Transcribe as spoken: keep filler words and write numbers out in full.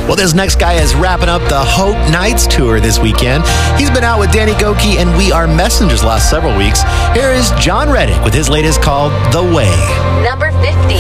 Well, this next guy is wrapping up the Hope Nights tour this weekend. He's been out with Danny Gokey and We Are Messengers last several weeks. Here is John Reddick with his latest called The Way. Number fifty.